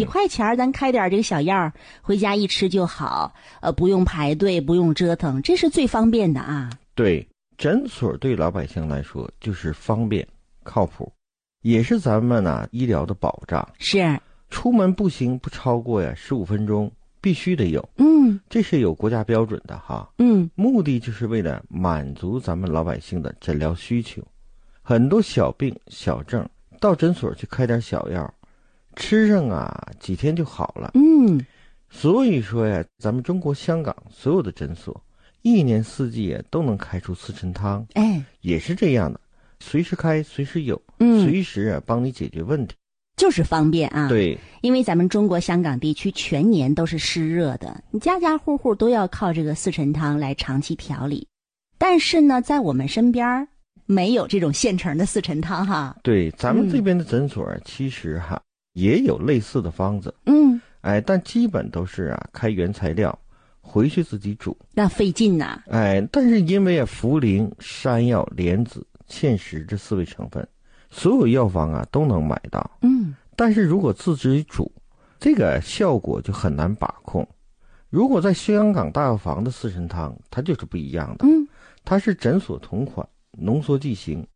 几块钱咱开点这个小药，回家一吃就好，不用排队，不用折腾，这是最方便的啊。 对，诊所对老百姓来说就是方便靠谱，也是咱们医疗的保障。 是， 出门步行不超过15分钟，必须得有。这是有国家标准的哈。目的就是为了满足咱们老百姓的诊疗需求。很多小病小症到诊所去开点小药，吃上几天就好了。所以说咱们中国香港所有的诊所一年四季都能开出四神汤，也是这样的，随时开随时有，随时帮你解决问题， 就是方便啊。 对， 因为咱们中国香港地区全年都是湿热的，你家家户户都要靠这个四神汤来长期调理。但是呢，在我们身边没有这种现成的四神汤哈。 对，咱们这边的诊所其实也有类似的方子。但基本都是开原材料回去自己煮， 那费劲呐。 但是因为茯苓、山药、莲子、芡实这4味成分，所有药房都能买到。但是如果自己煮，这个效果就很难把控。如果在香港大药房的四神汤，它就是不一样的。它是诊所同款，浓缩剂型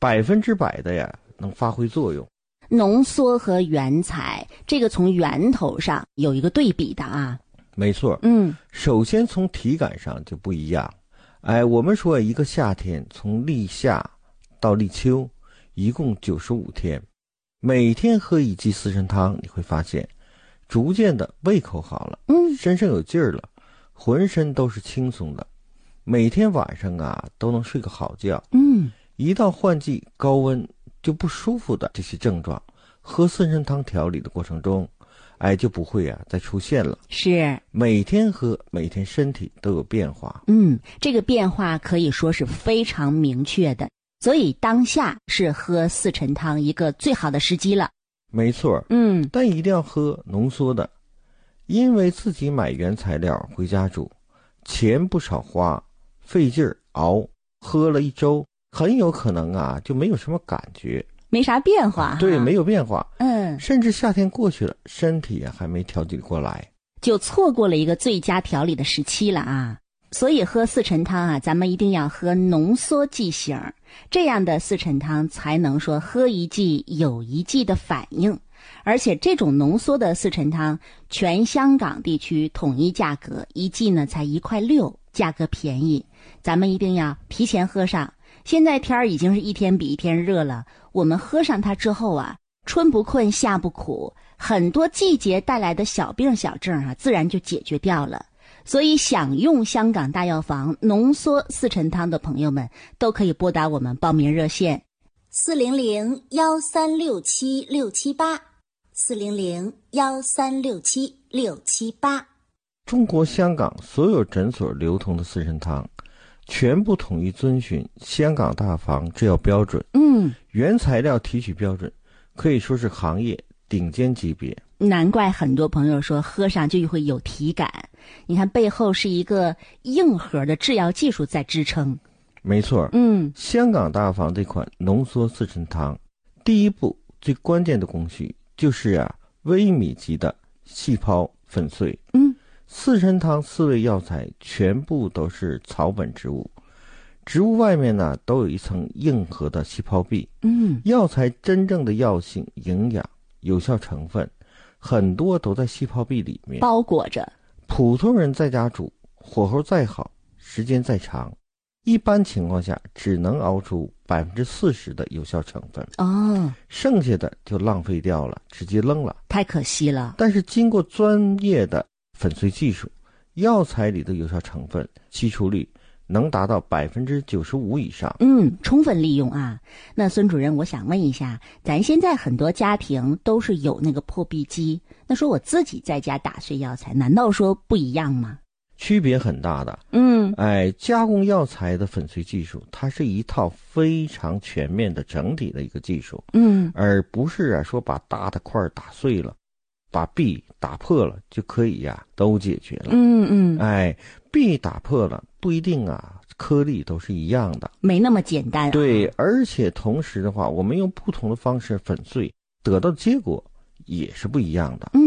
，100%的能发挥作用。 浓缩和原材，这个从源头上有一个对比的啊。 没错。首先从体感上就不一样。我们说一个夏天从立夏到立秋一共95天，每天喝一剂四神汤，你会发现逐渐的胃口好了，身上有劲儿了，浑身都是轻松的，每天晚上都能睡个好觉。一到换季高温就不舒服的这些症状，喝四神汤调理的过程中就不会再出现了。是，每天喝，每天身体都有变化。这个变化可以说是非常明确的，所以当下是喝四神汤一个最好的时机了。没错。但一定要喝浓缩的，因为自己买原材料回家煮，钱不少花，费劲儿熬，喝了1周很有可能就没有什么感觉，没啥变化。对，没有变化。甚至夏天过去了，身体还没调节过来，就错过了一个最佳调理的时期了啊。所以喝四神汤咱们一定要喝浓缩剂型，这样的四神汤才能说喝一剂有一剂的反应。而且这种浓缩的四神汤，全香港地区统一价格，一剂呢才1.6块，价格便宜。咱们一定要提前喝上。现在天儿已经是一天比一天热了，我们喝上它之后春不困夏不苦，很多季节带来的小病小症自然就解决掉了。所以想用香港大药房浓缩四神汤的朋友们，都可以拨打我们报名热线400-1367-678，400-1367-678。中国香港所有诊所流通的四神汤全部统一遵循香港大房制药标准，原材料提取标准可以说是行业顶尖级别。难怪很多朋友说喝上就会有体感，你看背后是一个硬核的制药技术在支撑。没错。香港大房这款浓缩四神汤，第一步最关键的工序就是微米级的细胞粉碎。四神汤4味药材全部都是草本植物，植物外面都有一层硬核的细胞壁。药材真正的药性、营养、有效成分很多都在细胞壁里面包裹着。普通人在家煮，火候再好，时间再长，一般情况下只能熬出40%的有效成分。剩下的就浪费掉了，直接扔了，太可惜了。但是经过专业的粉碎技术，药材里的有效成分吸出率能达到95%以上。充分利用啊。那孙主任，我想问一下，咱现在很多家庭都是有那个破壁机，那说我自己在家打碎药材，难道说不一样吗？区别很大的。加工药材的粉碎技术，它是一套非常全面的整体的一个技术。而不是说把大的块打碎了，把壁打破了就可以都解决了。壁打破了不一定颗粒都是一样的，没那么简单。对，而且同时的话，我们用不同的方式粉碎，得到的结果也是不一样的。